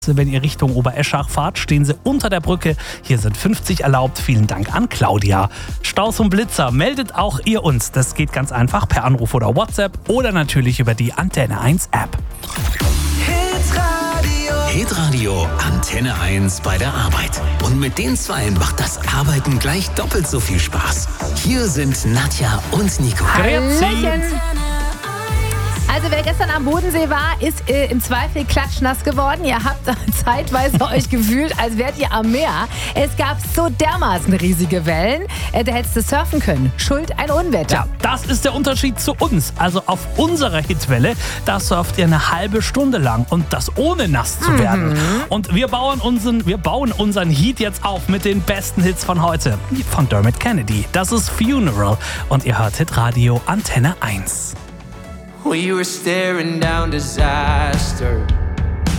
Wenn ihr Richtung Obereschach fahrt, stehen sie unter der Brücke. Hier sind 50 erlaubt. Vielen Dank an Claudia. Staus und Blitzer, meldet auch ihr uns. Das geht ganz einfach per Anruf oder WhatsApp oder natürlich über die Antenne 1 App. Hitradio Antenne 1 bei der Arbeit. Und mit den Zweien macht das Arbeiten gleich doppelt so viel Spaß. Hier sind Nadja und Nico. Hallöchen. Also wer gestern am Bodensee war, ist im Zweifel klatschnass geworden. Ihr habt zeitweise euch gefühlt, als wärt ihr am Meer. Es gab so dermaßen riesige Wellen, da hättest du surfen können. Schuld ein Unwetter. Ja, das ist der Unterschied zu uns. Also auf unserer Hitwelle, da surft ihr eine halbe Stunde lang und das ohne nass zu werden. Und wir bauen unseren Heat jetzt auf mit den besten Hits von heute. Von Dermot Kennedy. Das ist Funeral und ihr hört Hitradio Antenne 1. We were staring down disaster.